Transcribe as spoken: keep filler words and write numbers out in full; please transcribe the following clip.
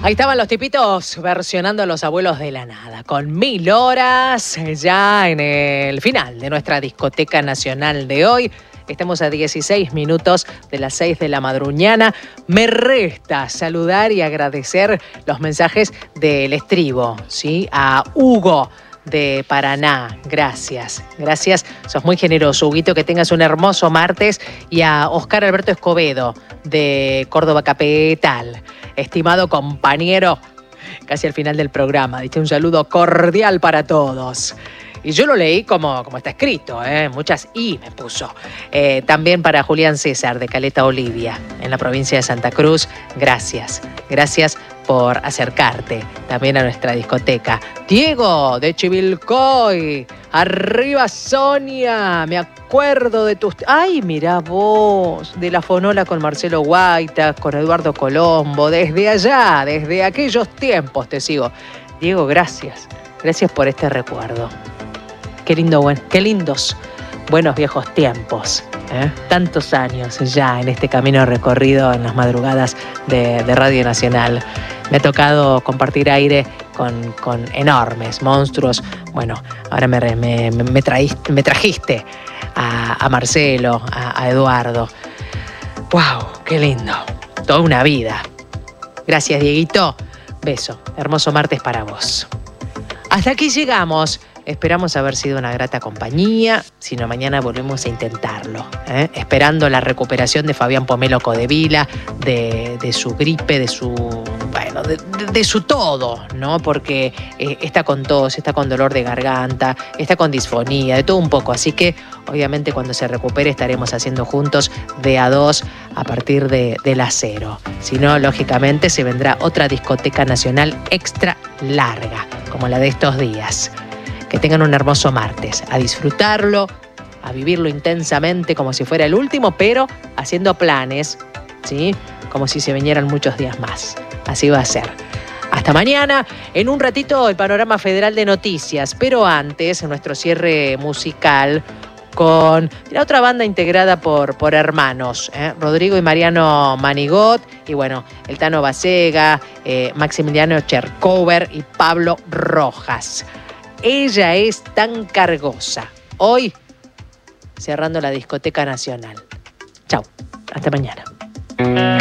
Ahí estaban los tipitos versionando a Los Abuelos de la Nada, con Mil Horas, ya en el final de nuestra discoteca nacional de hoy. Estamos a dieciséis minutos de las seis de la madruñana. Me resta saludar y agradecer los mensajes del estribo, ¿sí? A Hugo de Paraná, gracias, gracias, sos muy generoso, Huguito, que tengas un hermoso martes, y a Oscar Alberto Escobedo de Córdoba Capital, estimado compañero, casi al final del programa, dice un saludo cordial para todos. Y yo lo leí como, como está escrito, ¿eh? Muchas I me puso. Eh, también para Julián César de Caleta Olivia, en la provincia de Santa Cruz, gracias, gracias por acercarte también a nuestra discoteca. Diego de Chivilcoy, arriba Sonia, me acuerdo de tus... Ay, mirá vos, de la fonola con Marcelo Guaita, con Eduardo Colombo, desde allá, desde aquellos tiempos te sigo. Diego, gracias, gracias por este recuerdo. Qué lindo, buen, qué lindos, buenos viejos tiempos. ¿Eh? Tantos años ya en este camino recorrido en las madrugadas de, de Radio Nacional. Me ha tocado compartir aire con, con enormes monstruos. Bueno, ahora me, me, me, traíste, me trajiste a, a Marcelo, a, a Eduardo. ¡Wow! ¡Qué lindo! Toda una vida. Gracias, Dieguito. Beso. Hermoso martes para vos. Hasta aquí llegamos. Esperamos haber sido una grata compañía, si no mañana volvemos a intentarlo, ¿eh? Esperando la recuperación de Fabián Pomelo Codevila, de, de su gripe, de su, bueno, de, de, de su todo, ¿no? Porque eh, está con tos, está con dolor de garganta, está con disfonía, de todo un poco. Así que, obviamente, cuando se recupere estaremos haciendo juntos de a dos a partir de, de las cero. Si no, lógicamente, se vendrá otra discoteca nacional extra larga, como la de estos días. Que tengan un hermoso martes, a disfrutarlo, a vivirlo intensamente como si fuera el último, pero haciendo planes, ¿sí? Como si se vinieran muchos días más. Así va a ser. Hasta mañana, en un ratito el panorama federal de noticias, pero antes nuestro cierre musical con la otra banda integrada por, por hermanos, ¿eh? Rodrigo y Mariano Manigot, y bueno, el Tano Basega, eh, Maximiliano Chercover y Pablo Rojas. Ella es tan cargosa. Hoy, cerrando la discoteca nacional. Chau, hasta mañana.